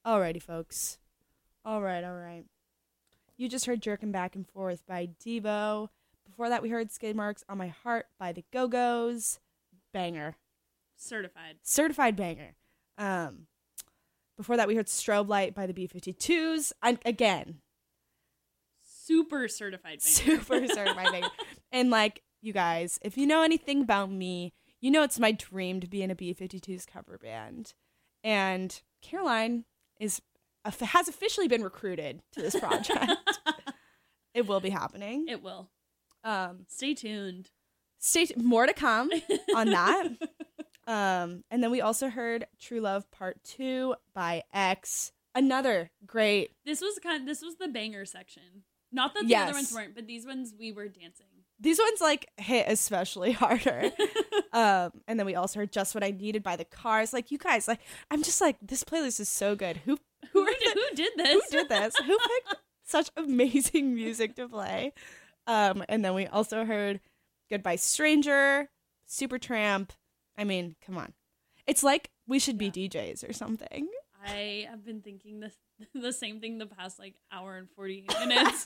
Alrighty, folks. All right. You just heard Jerkin' Back and Forth by Devo. Before that, we heard Skid Marks on My Heart by the Go-Go's. Banger. Certified banger. Before that, we heard Strobe Light by the B-52s. Again. Super certified banger. And, like, you guys, if you know anything about me, you know it's my dream to be in a B-52s cover band. And Caroline has officially been recruited to this project. It will be happening. It will. Stay tuned. More to come on that. And then we also heard True Love Part 2 by X. Another great. This was the banger section. Not that the other ones weren't, but these ones we were dancing. These ones like hit especially harder. And then we also heard Just What I Needed by the Cars. Like, you guys, like, I'm just like, this playlist is so good. Who did this? Who picked such amazing music to play? And then we also heard Goodbye Stranger, Supertramp. I mean, come on. It's like we should be DJs or something. I have been thinking the same thing the past like hour and 40 minutes.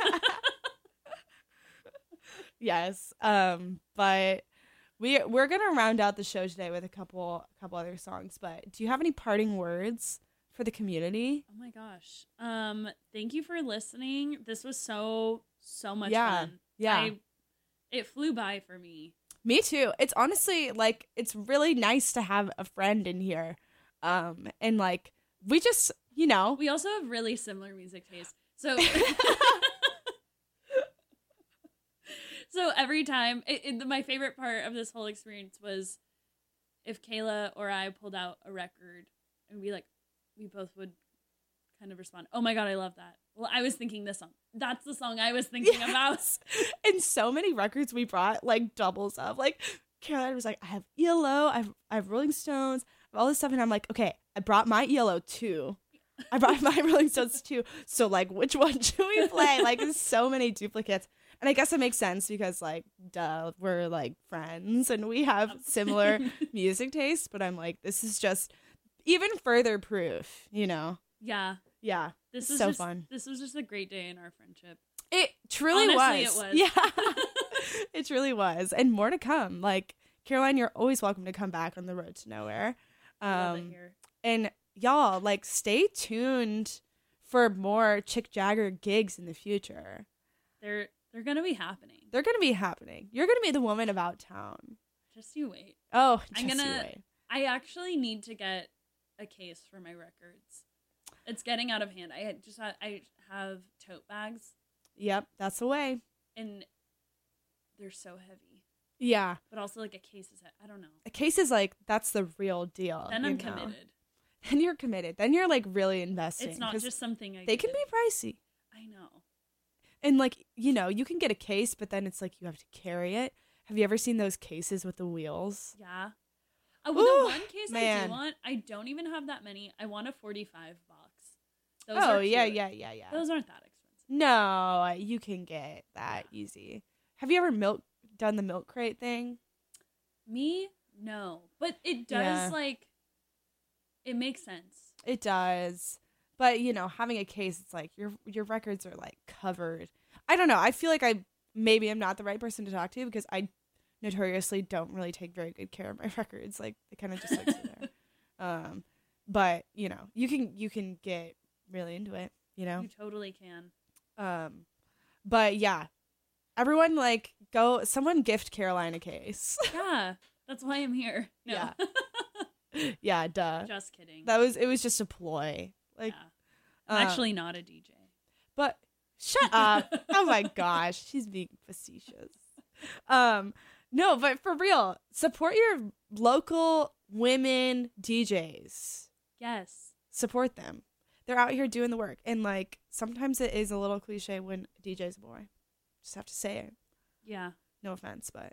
Yes. But we're gonna round out the show today with a couple other songs. But do you have any parting words for the community? Oh my gosh. Thank you for listening. This was so much fun. Yeah. It flew by for me. Me too. It's honestly like it's really nice to have a friend in here. And like we just, you know, we also have really similar music tastes. So So every time, my favorite part of this whole experience was if Kayla or I pulled out a record and we both would kind of respond, oh my God, I love that. Well, I was thinking this song. That's the song I was thinking about. And so many records we brought like doubles of. Like Caroline was like, I have ELO, I have Rolling Stones, I have all this stuff. And I'm like, okay, I brought my ELO too. I brought my Rolling Stones too. So like, which one should we play? Like, there's so many duplicates. And I guess it makes sense because, like, duh, we're, like, friends and we have similar music tastes. But I'm like, this is just even further proof, you know? Yeah. Yeah. This is so fun. This was just a great day in our friendship. It truly Honestly, was. It was. Yeah. It truly was. And more to come. Like, Caroline, you're always welcome to come back on the road to nowhere. Love it here. And y'all, like, stay tuned for more Chick Jagger gigs in the future. They're going to be happening. They're going to be happening. You're going to be the woman about town. Just you wait. Oh, you wait. I actually need to get a case for my records. It's getting out of hand. I have tote bags. Yep, that's the way. And they're so heavy. Yeah. But also like a case is, I don't know. A case is like, that's the real deal. Then I'm committed. Then you're committed. Then you're like really investing. It's not just something They can be pricey. I know. And, like, you know, you can get a case, but then it's, like, you have to carry it. Have you ever seen those cases with the wheels? Yeah. The one case man. I do want, I don't even have that many. I want a 45 box. Those are cute. Yeah. Those aren't that expensive. No, you can get that easy. Have you ever done the milk crate thing? Me? No. But it does, like, it makes sense. It does. But, you know, having a case, it's like your records are, like, covered. I don't know. I feel like I maybe am not the right person to talk to because I notoriously don't really take very good care of my records. Like, they kind of just, like, sit there. But, you know, you can get really into it, you know? You totally can. But, yeah. Everyone, like, someone gift Caroline a case. Yeah. That's why I'm here. No. Yeah. Yeah, duh. Just kidding. It was just a ploy. Like, yeah. I'm actually not a DJ. But shut up. Oh my gosh. She's being facetious. No, but for real, support your local women DJs. Yes. Support them. They're out here doing the work. And like sometimes it is a little cliche when a DJ's a boy. Just have to say it. Yeah. No offense, but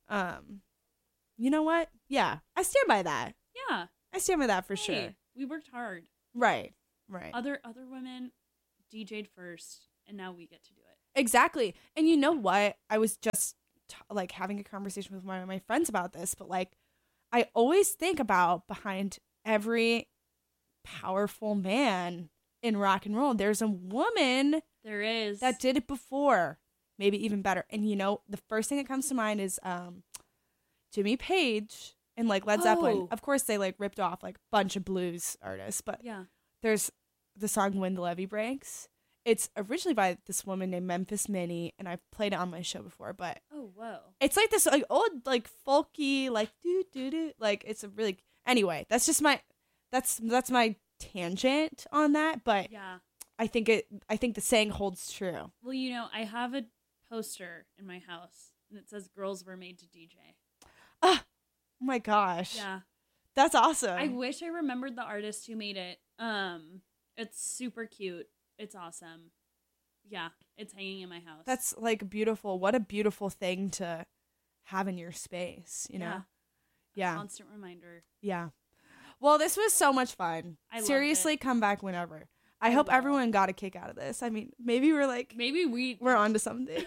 you know what? Yeah. I stand by that. Yeah. I stand by that for sure. We worked hard. Right. Other women DJ'd first, and now we get to do it. Exactly. And you know what? I was just like having a conversation with one of my friends about this, but like I always think about behind every powerful man in rock and roll. There's a woman There is. that did it before, maybe even better. And the first thing that comes to mind is Jimmy Page and like Led Zeppelin. Oh. Of course, they like ripped off like a bunch of blues artists, but Yeah. there's the song "When the Levee Breaks." It's originally by this woman named Memphis Minnie, and I've played it on my show before. But Oh, whoa. it's like this like old like folky like doo doo doo, like it's a really, anyway. That's just my my tangent on that. But Yeah. I think the saying holds true. Well, you know, I have a poster in my house, and it says "Girls Were Made to DJ." Oh my gosh, Yeah. that's awesome. I wish I remembered the artist who made it. It's super cute. It's awesome. Yeah, it's hanging in my house. That's like beautiful. What a beautiful thing to have in your space, you know? Yeah. Constant reminder. Yeah. Well, this was so much fun. I loved Seriously, it. come back whenever. I hope will. everyone got a kick out of this. I mean, maybe we're like, Maybe we're onto something.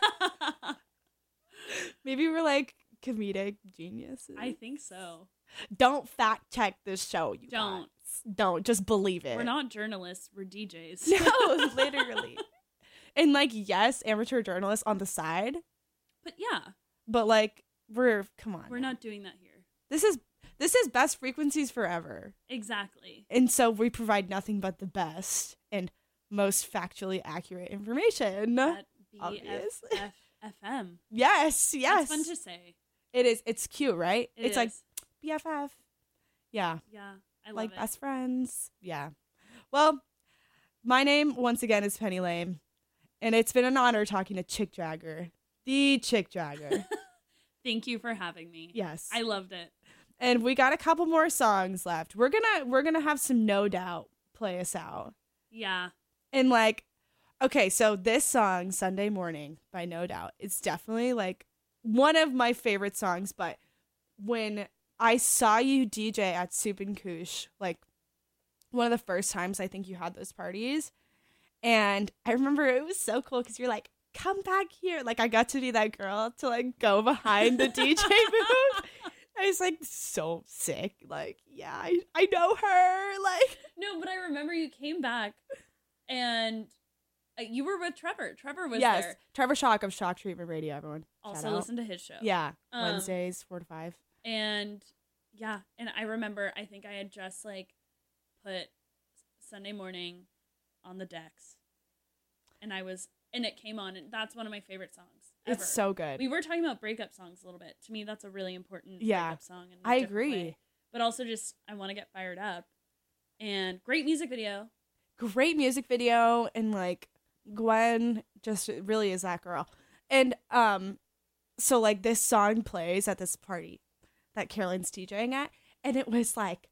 Maybe we're like comedic geniuses. I think so. Don't fact check this show, you Don't. guys. Don't. Just believe it. We're not journalists. We're DJs. No, literally. And like, yes, amateur journalists on the side, But yeah, but like, come on. we're not doing that here. This is best frequencies forever. Exactly. And so we provide nothing but the best and most factually accurate information. At Obvious. BFFM. Yes, yes. It's fun to say. It is. It's cute, right? It It's like is. BFF. Yeah. Yeah, I love Like it. best friends. Yeah. Well, my name once again is Penny Lame, and it's been an honor talking to Chick Jagger, the Chick Jagger. Thank you for having me. Yes. I loved it. And we got a couple more songs left. We're gonna have some No Doubt play us out. Yeah. And like, okay, so this song, Sunday Morning by No Doubt, it's definitely like one of my favorite songs. But when I saw you DJ at Soup and Koosh, like one of the first times I think you had those parties, and I remember it was so cool because you're like, come back here. Like I got to be that girl to like go behind the DJ booth. I was like so sick. Like, yeah, I know her. Like, No, but I remember you came back and you were with Trevor. Trevor was yes, there. Trevor Shock of Shock Treatment Radio. Everyone, Also shout out. listen to his show. Yeah, Um, Wednesdays 4 to 5. And yeah, and I remember I think I had just like put Sunday Morning on the decks. And it came on, and that's one of my favorite songs ever. It's so good. We were talking about breakup songs a little bit. To me, that's a really important Yeah, breakup song. In a I different agree. way. But also just, I want to get fired up. And great music video. Great music video, and like Gwen just really is that girl. And so like this song plays at this party that Carolyn's DJing at, and it was like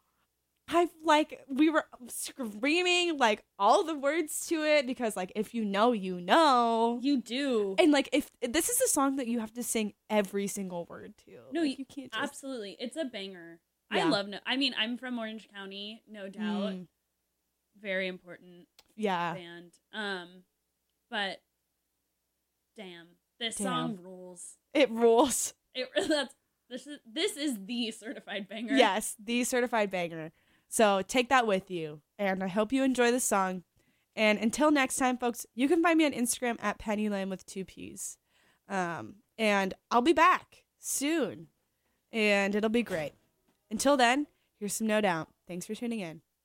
we were screaming like all the words to it because like if you know, you know. You do. And like if this is a song that you have to sing every single word to. No, like, you can't just Absolutely. It's a banger. Yeah. I love I mean, I'm from Orange County, no doubt. Very important Yeah. band. But damn, this song rules. It rules. This is the certified banger. Yes, the certified banger. So take that with you. And I hope you enjoy the song. And until next time, folks, you can find me on Instagram at Penny Lame with 2 P's. And I'll be back soon. And it'll be great. Until then, here's some No Doubt. Thanks for tuning in.